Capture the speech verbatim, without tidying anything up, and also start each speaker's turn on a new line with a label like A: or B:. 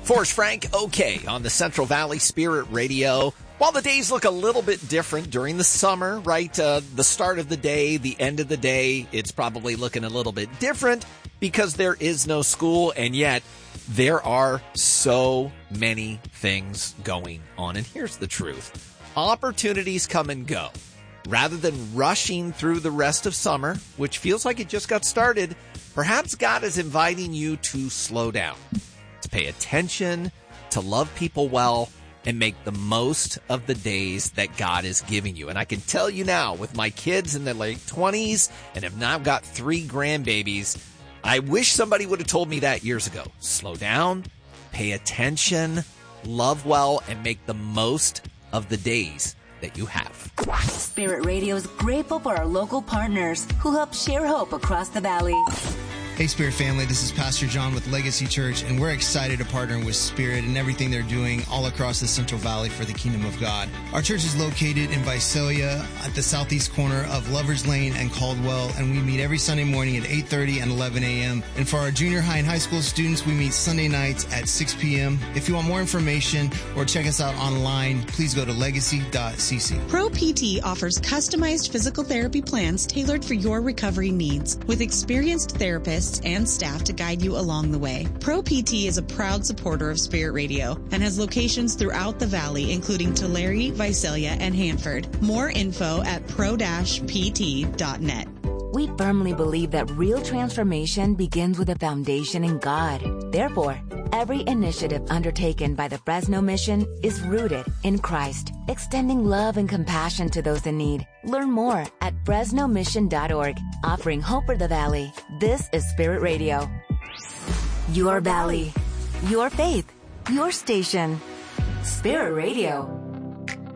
A: Forrest Frank, okay, on the Central Valley Spirit Radio. While the days look a little bit different during the summer, right? Uh, the start of the day, the end of the day, it's probably looking a little bit different because there is no school, and yet there are so many things going on. And here's the truth. Opportunities come and go. Rather than rushing through the rest of summer, which feels like it just got started, perhaps God is inviting you to slow down, to pay attention, to love people well, and make the most of the days that God is giving you. And I can tell you now, with my kids in their late twenties and have now got three grandbabies, I wish somebody would have told me that years ago. Slow down, pay attention, love well, and make the most of the days that you have.
B: Spirit Radio is grateful for our local partners who help share hope across the valley.
C: Hey, Spirit family, this is Pastor John with Legacy Church, and we're excited to partner with Spirit and everything they're doing all across the Central Valley for the Kingdom of God. Our church is located in Visalia at the southeast corner of Lovers Lane and Caldwell, and we meet every Sunday morning at eight thirty and eleven a.m. And for our junior high and high school students, we meet Sunday nights at six p.m. If you want more information or check us out online, please go to legacy dot c c.
D: Pro P T offers customized physical therapy plans tailored for your recovery needs with experienced therapists and staff to guide you along the way. Pro P T is a proud supporter of Spirit Radio and has locations throughout the valley, including Tulare, Visalia, and Hanford. More info at pro dash p t dot net.
B: We firmly believe that real transformation begins with a foundation in God. Therefore, every initiative undertaken by the Fresno Mission is rooted in Christ, extending love and compassion to those in need. Learn more at fresno mission dot org, offering hope for the valley. This is Spirit Radio. Your valley, your faith, your station. Spirit Radio.